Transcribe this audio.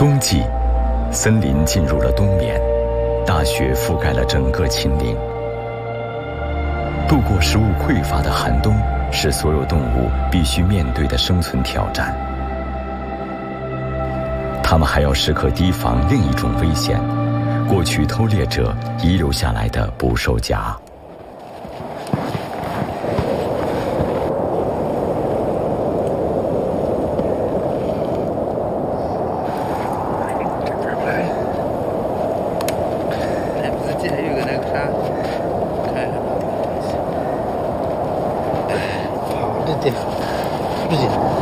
冬季，森林进入了冬眠，大雪覆盖了整个秦岭。度过食物匮乏的寒冬，是所有动物必须面对的生存挑战。它们还要时刻提防另一种危险——过去偷猎者遗留下来的捕兽夹。 不行。